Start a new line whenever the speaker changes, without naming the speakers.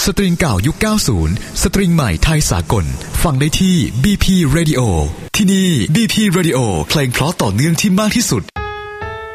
สตริงเก่ายุค 90 สตริงใหม่ไทยสากลฟังได้ที่ BP Radio ที่นี่ BP Radio เพลงเพราะต่อเนื่องที่มากที่สุด